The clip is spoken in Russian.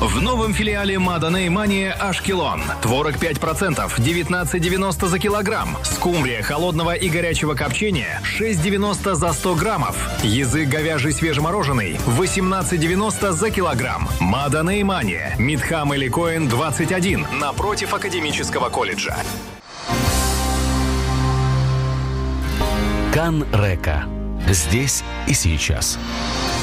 В новом филиале Маданей Мания Ашкелон. Творог 5%, 19,90 за килограмм. Скумбрия холодного и горячего копчения 6,90 за 100 граммов. Язык говяжий свежемороженый 18,90 за килограмм. Маданей Мания. Мидхам или Коэн 21 напротив Академического колледжа. Кан Река. Здесь и сейчас.